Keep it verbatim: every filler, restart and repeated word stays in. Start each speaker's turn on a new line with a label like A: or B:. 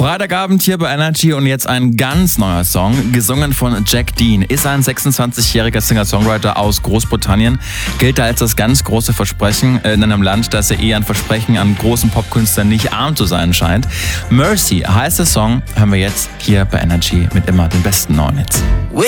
A: Freitagabend hier bei Energy und jetzt ein ganz neuer Song, gesungen von Jack Dean. Ist ein sechsundzwanzigjähriger Singer-Songwriter aus Großbritannien, gilt als das ganz große Versprechen in einem Land, das ja eher ein Versprechen an großen Popkünstlern nicht arm zu sein scheint. Mercy heißt der Song, hören wir jetzt hier bei Energy mit immer den besten neuen Hits.